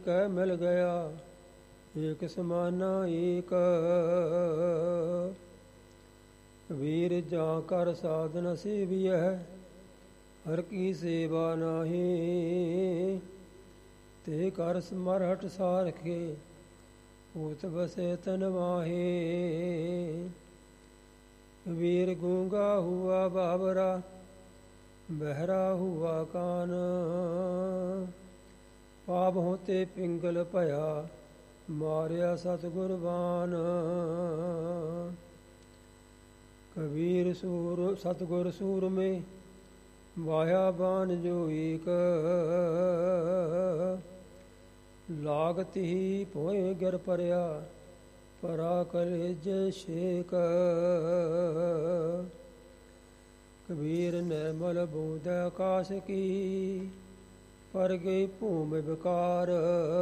ਕਹਿ ਮਿਲ ਗਿਆ ਏਕ ਸਮਾਨਾ ਏਕ। ਕਬੀਰ ਜਾਂ ਕਰ ਸਾਧਨ ਸੇਵੀਐ ਹਰ ਕੀ ਸੇਵਾ ਨਾਹੀ। ਤੇ ਕਰ ਸਮਰਹਟ ਸਾਰਖੇ ਊਤ ਬਸੇ ਤਨ ਮਾਹੀ। ਕਬੀਰ ਗੂੰਗਾ ਹੁਆ ਬਾਬਰਾ ਬਹਿਰਾ ਹੁਆ ਕਾਨ। ਪਾਪ ਹੋਤੇ ਪਿੰਗਲ ਭਇਆ ਮਾਰਿਆ ਸਤਿਗੁਰ ਬਾਨ। ਕਬੀਰ ਸਤਿਗੁਰ ਸੂਰਮੇ ਵਾਹਿਆ ਬਾਨ ਜੋ ਏਕ। ਲਾਗਤ ਹੀ ਭੋਏ ਗਿਰ ਪਰਿਆ ਪਰਾ ਕਲੇਜੇ ਛੇਕ। ਕਬੀਰ ਨਿਰਮਲ ਬੂੰਦ ਆਕਾਸ਼ ਕੀ ਪਰ ਗਈ ਭੂਮਿ ਵਿਕਾਰ।